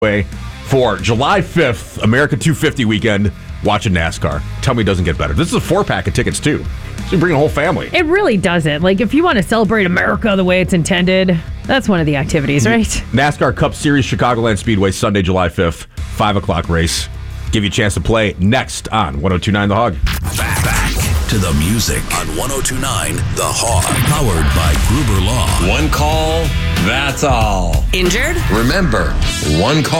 way for July 5th, America 250 weekend, watching NASCAR. Tell me it doesn't get better. This is a 4-pack of tickets, too. So you bring a whole family. It really doesn't. Like, if you want to celebrate America the way it's intended, that's one of the activities, right? NASCAR Cup Series, Chicagoland Speedway, Sunday, July 5th, 5 o'clock race. Give you a chance to play next on 102.9 The Hog. Back to the music on 102.9 The Hog. Powered by Gruber Law. One call, that's all. Injured? Remember, one call.